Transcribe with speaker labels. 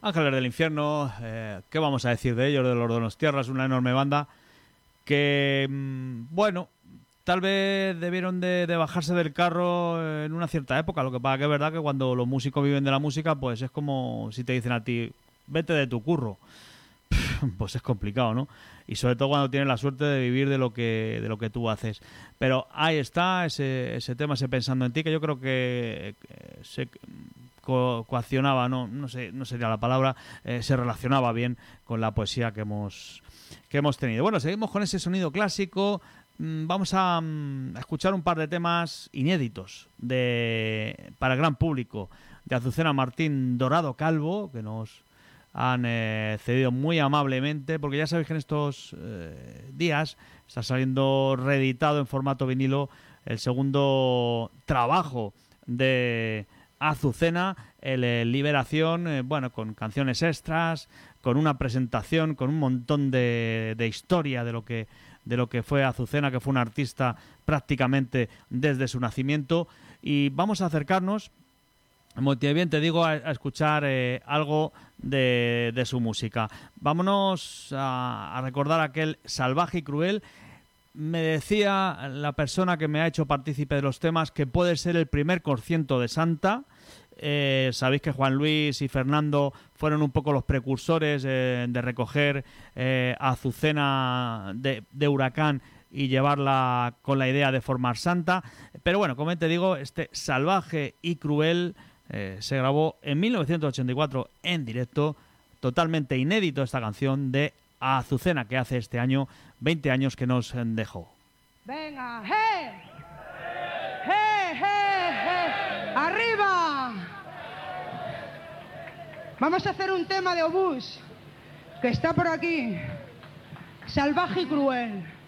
Speaker 1: Ángeles del Infierno, ¿qué vamos a decir de ellos? De los Donostierras, una enorme banda que, bueno, tal vez debieron de bajarse del carro en una cierta época. Lo que pasa que es verdad que cuando los músicos viven de la música, pues es como si te dicen a ti, vete de tu curro. Pues es complicado, ¿no? Y sobre todo cuando tienes la suerte de vivir de lo que tú haces. Pero ahí está ese tema, ese Pensando en ti, que yo creo que se coaccionaba, no sé, no sería la palabra, se relacionaba bien con la poesía que hemos tenido. Bueno, seguimos con ese sonido clásico. Vamos a escuchar un par de temas inéditos para el gran público de Azucena Martín Dorado Calvo, que nos han cedido muy amablemente, porque ya sabéis que en estos días está saliendo reeditado en formato vinilo el segundo trabajo de Azucena, el Liberación, bueno, con canciones extras, con una presentación, con un montón de historia de lo que fue Azucena, que fue un artista prácticamente desde su nacimiento. Y vamos a acercarnos, como bien te digo, a escuchar algo de su música. Vámonos a recordar aquel Salvaje y Cruel. Me decía la persona que me ha hecho partícipe de los temas que puede ser el primer concierto de Santa. Sabéis que Juan Luis y Fernando fueron un poco los precursores de recoger Azucena de Huracán y llevarla con la idea de formar Santa. Pero bueno, como te digo, este Salvaje y Cruel se grabó en 1984 en directo, totalmente inédito esta canción de Azucena, que hace este año 20 años que nos dejó.
Speaker 2: Venga, ¡hey! ¡Hey, hey, hey! ¡Arriba! Vamos a hacer un tema de Obús, que está por aquí. Salvaje y Cruel.